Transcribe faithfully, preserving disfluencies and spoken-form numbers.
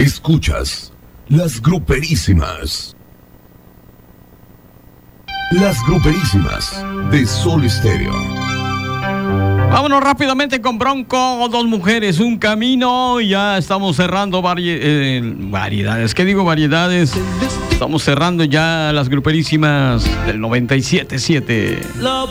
Escuchas Las Gruperísimas. Las Gruperísimas de Sol Estéreo. Vámonos rápidamente con Bronco, Dos Mujeres, Un Camino. Ya estamos cerrando vari eh, variedades. ¿Qué digo variedades? Estamos cerrando ya las Gruperísimas del noventa y siete punto siete.